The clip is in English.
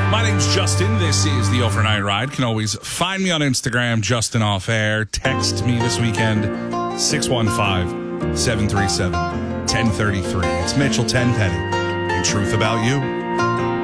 My name's Justin. This is the Overnight Ride. Can always find me on Instagram, Justin Off Air. Text me this weekend, 615-737-1033. It's Mitchell Tenpenny. And truth about you.